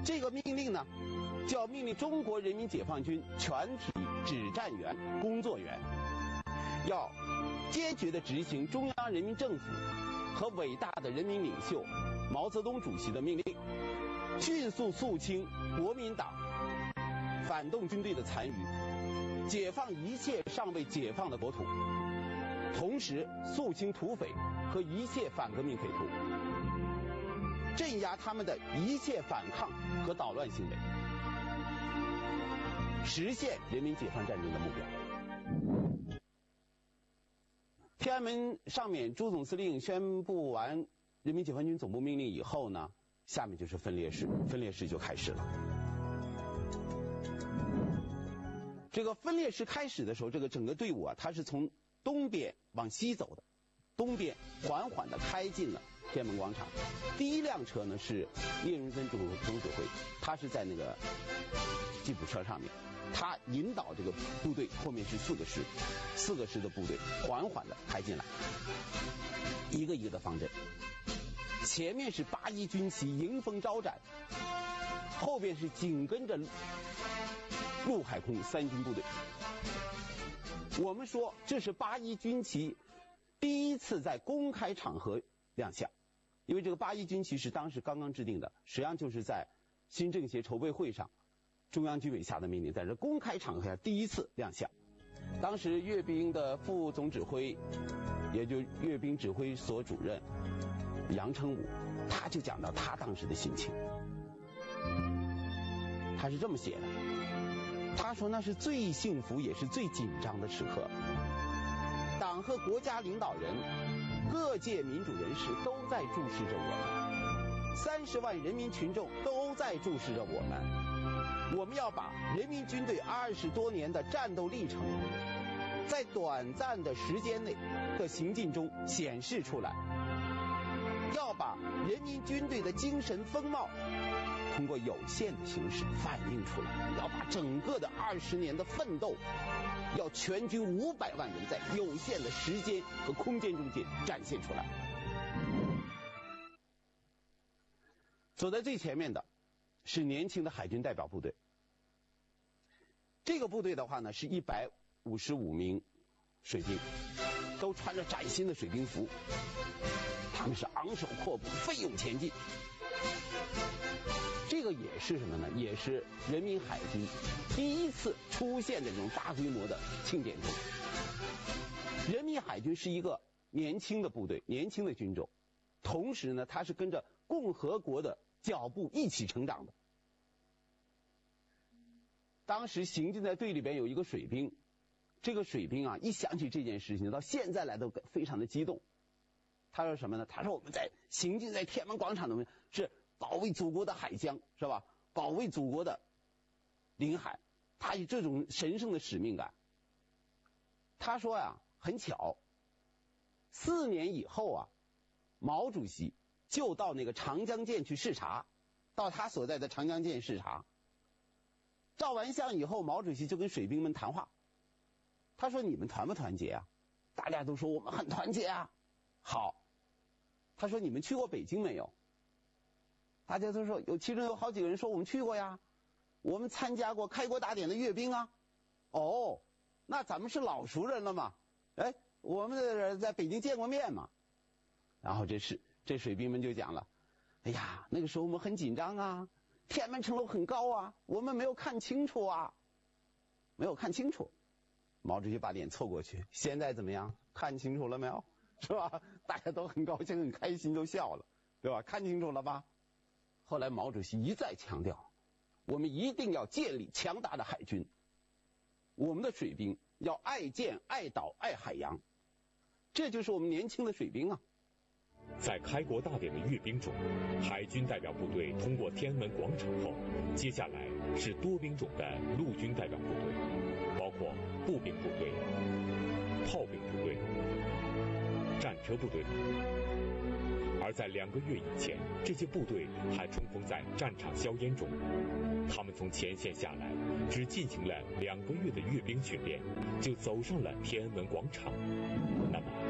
这个命令呢，就要命令中国人民解放军全体指战员、工作员，要坚决地执行中央人民政府和伟大的人民领袖毛泽东主席的命令，迅速肃清国民党反动军队的残余，解放一切尚未解放的国土，同时肃清土匪和一切反革命匪徒，镇压他们的一切反抗和捣乱行为，实现人民解放战争的目标。天安门上面朱总司令宣布完人民解放军总部命令以后呢，下面就是分裂式，分裂式就开始了。这个分裂式开始的时候，这个整个队伍啊，它是从东边往西走的，东边缓缓地开进了天安门广场。第一辆车呢是聂荣臻总指挥，他是在那个吉普车上面，他引导这个部队，后面是4个师的部队缓缓地开进来，一个一个的方阵。前面是8一军旗迎风招展，后边是紧跟着陆海空3军部队。我们说这是8一军旗第一次在公开场合亮相，因为这个8一军旗是当时刚刚制定的，实际上就是在新政协筹备会上中央军委下的命令，在这公开场合下第一次亮相。当时阅兵的副总指挥，也就阅兵指挥所主任杨成武，他就讲到他当时的心情，他是这么写的，他说那是最幸福也是最紧张的时刻，党和国家领导人、各界民主人士都在注视着我们，30万人民群众都在注视着我们，我们要把人民军队20多年的战斗历程，在短暂的时间内的行进中显示出来，要把人民军队的精神风貌通过有限的形式反映出来，要把整个的20年的奋斗，要全军500万人在有限的时间和空间中间展现出来。走在最前面的是年轻的海军代表部队，这个部队的话呢是155名水兵，都穿着崭新的水兵服，他们是昂首阔步，奋勇前进。这个也是什么呢？也是人民海军第一次出现的这种大规模的庆典中。人民海军是一个年轻的部队，年轻的军种，同时呢，它是跟着共和国的脚步一起成长的。当时行进在队里边有一个水兵，这个水兵啊，一想起这件事情，到现在来都非常的激动。他说什么呢？他说我们在行进在天安门广场中是保卫祖国的海疆，是吧？保卫祖国的领海，他有这种神圣的使命感。他说呀，很巧，4年以后啊，毛主席就到那个长江舰去视察，到他所在的长江舰视察。照完相以后，毛主席就跟水兵们谈话，他说你们团不团结啊？大家都说我们很团结啊。好，他说你们去过北京没有？大家都说其中有好几个人说我们去过呀，我们参加过开国大典的阅兵啊。哦，那咱们是老熟人了嘛？哎，我们在北京见过面嘛。然后这水兵们就讲了，哎呀，那个时候我们很紧张啊，天安门城楼很高啊，我们没有看清楚啊，没有看清楚。毛主席把脸凑过去，现在怎么样？看清楚了没有？是吧？大家都很高兴很开心，都笑了，对吧？看清楚了吧？后来毛主席一再强调，我们一定要建立强大的海军，我们的水兵要爱舰爱岛爱海洋，这就是我们年轻的水兵啊。 在开国大典的阅兵中，海军代表部队通过天安门广场后，接下来是多兵种的陆军代表部队，包括步兵部队、炮兵部队、战车部队。而在2个月以前，这些部队还冲锋在战场硝烟中。他们从前线下来，只进行了2个月的阅兵训练，就走上了天安门广场。那么，按照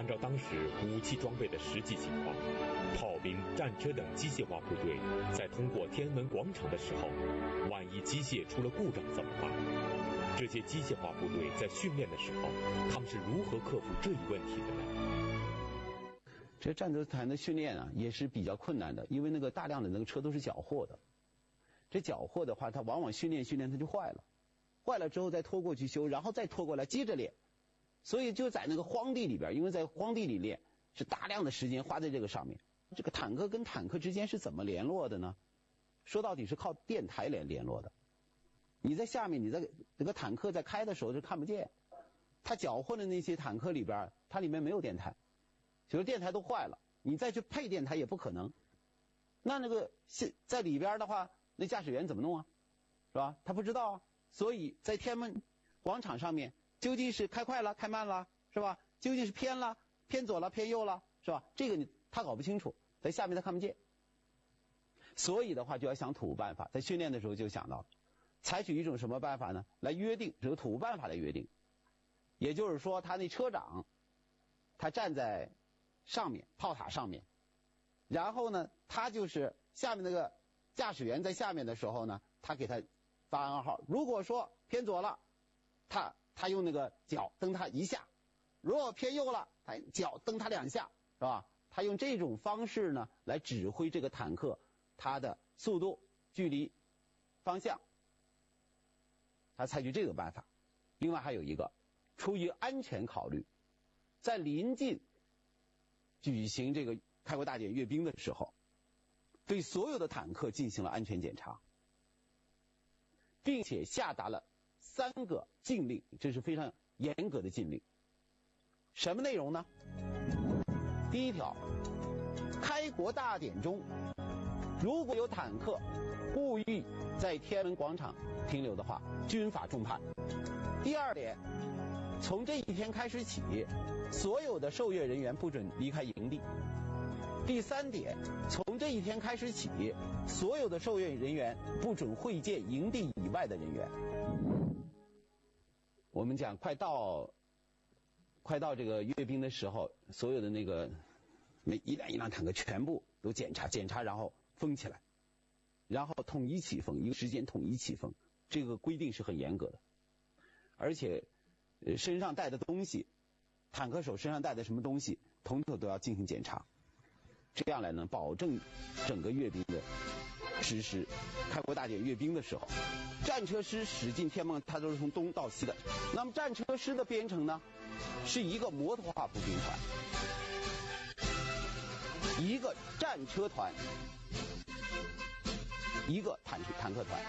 照当时武器装备的实际情况，炮兵、战车等机械化部队在通过天安门广场的时候，万一机械出了故障怎么办？这些机械化部队在训练的时候，他们是如何克服这一问题的呢？ 这战斗团的训练啊，也是比较困难的，因为那个大量的那个车都是缴获的。这缴获的话，它往往训练它就坏了，坏了之后再拖过去修，然后再拖过来接着练。所以就在那个荒地里边，因为在荒地里练，是大量的时间花在这个上面。这个坦克跟坦克之间是怎么联络的呢？说到底是靠电台联络的。你在下面，你在这个坦克在开的时候是看不见，它缴获的那些坦克里边，它里面没有电台，就是电台都坏了，你再去配电台也不可能。那个在里边的话，那驾驶员怎么弄啊？是吧？他不知道啊。所以在天安门广场上面，究竟是开快了、开慢了，是吧？究竟是偏了、偏左了、偏右了，是吧？这个他搞不清楚，在下面他看不见。所以的话就要想土办法，在训练的时候就想到，采取一种什么办法呢？来约定，这个土办法来约定。也就是说，他那车长，他站在上面炮塔上面，然后呢，他就是下面那个驾驶员在下面的时候呢，他给他发暗号。如果说偏左了，他用那个脚蹬他一下；如果偏右了，他脚蹬他2下，是吧？他用这种方式呢来指挥这个坦克，它的速度、距离、方向，他采取这个办法。另外还有一个，出于安全考虑，在临近举行这个开国大典阅兵的时候，对所有的坦克进行了安全检查，并且下达了3个禁令，这是非常严格的禁令。什么内容呢？第一条，开国大典中如果有坦克故意在天安门广场停留的话，军法重判。第二点，从这一天开始起，所有的受阅人员不准离开营地。第三点，从这一天开始起，所有的受阅人员不准会见营地以外的人员。我们讲快到这个阅兵的时候，所有的那个一辆坦克全部都检查，然后封起来，然后统一起封，一个时间统一起封，这个规定是很严格的。而且身上带的东西，坦克手身上带的什么东西，统统都要进行检查，这样来呢保证整个阅兵的实施。开国大典阅兵的时候，战车师驶进天安门，它都是从东到西的。那么战车师的编成呢，是一个摩托化步兵团，一个战车团，一个坦克团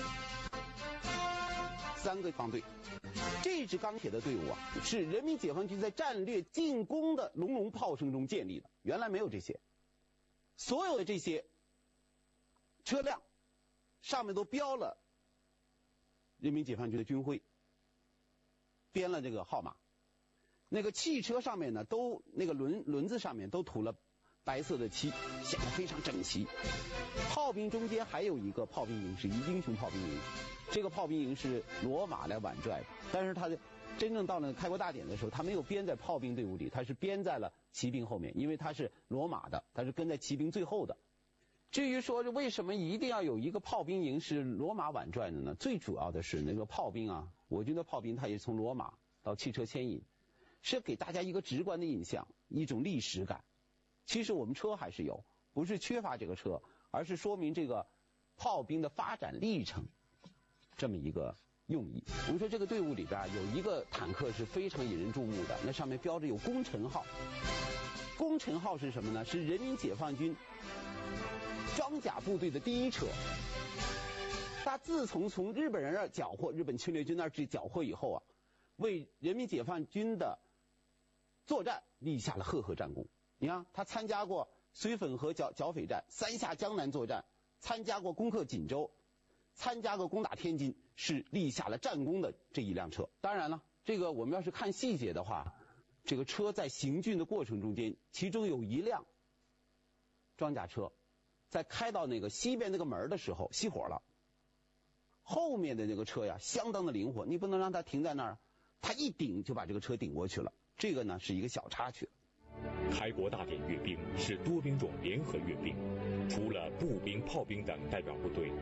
，3个方队。这支钢铁的队伍啊，是人民解放军在战略进攻的隆隆炮声中建立的，原来没有这些。所有的这些车辆上面都标了人民解放军的军徽，编了这个号码。那个汽车上面呢，那个轮子上面都涂了白色的漆，显得非常整齐。炮兵中间还有一个炮兵营，是英雄炮兵营。这个炮兵营是罗马来挽拽的，但是他真正到了开国大典的时候，他没有编在炮兵队伍里，他是编在了骑兵后面，因为他是罗马的，他是跟在骑兵最后的。至于说为什么一定要有一个炮兵营是罗马挽拽的呢？最主要的是那个炮兵啊，我军的炮兵他也从罗马到汽车牵引，是给大家一个直观的印象，一种历史感。其实我们车还是有，不是缺乏这个车，而是说明这个炮兵的发展历程这么一个用意。我们说这个队伍里边有一个坦克是非常引人注目的，那上面标着有功臣号。功臣号是什么呢？是人民解放军装甲部队的第一车。他自从日本人那儿缴获，日本侵略军那儿缴获以后啊，为人民解放军的作战立下了赫赫战功。你看，他参加过绥粉河剿匪战、三下江南作战，参加过攻克锦州，参加过攻打天津，是立下了战功的这一辆车。当然了，这个我们要是看细节的话，这个车在行进的过程中间，其中有一辆装甲车在开到那个西边那个门的时候熄火了，后面的那个车呀相当的灵活，你不能让它停在那儿，它一顶就把这个车顶过去了。这个呢是一个小插曲。 开国大典阅兵是多兵种联合阅兵，除了步兵、炮兵等代表部队